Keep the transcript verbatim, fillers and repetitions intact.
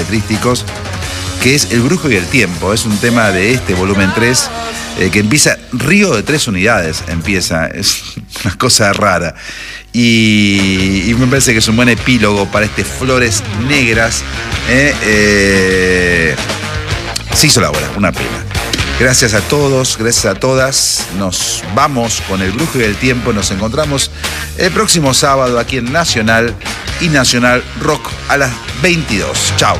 letrísticos, que es El Brujo y el Tiempo. Es un tema de este volumen tres, eh, que empieza, Río de tres unidades empieza, es una cosa rara. Y, y me parece que es un buen epílogo para este Flores Negras. Eh, eh, se hizo la hora, una pena. Gracias a todos, gracias a todas. Nos vamos con El Brujo y el Tiempo. Nos encontramos el próximo sábado aquí en Nacional y Nacional Rock a las veintidós. Chao.